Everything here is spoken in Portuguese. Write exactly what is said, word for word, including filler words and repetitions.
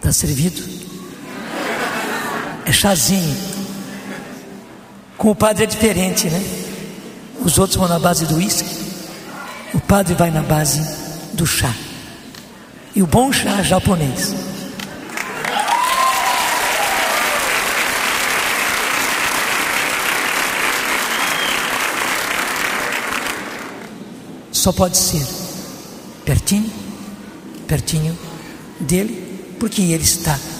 Está servido? É chazinho. Com o padre é diferente, né? Os outros vão na base do uísque, o padre vai na base do chá. E o bom chá japonês. Só pode ser pertinho, pertinho dele, porque ele está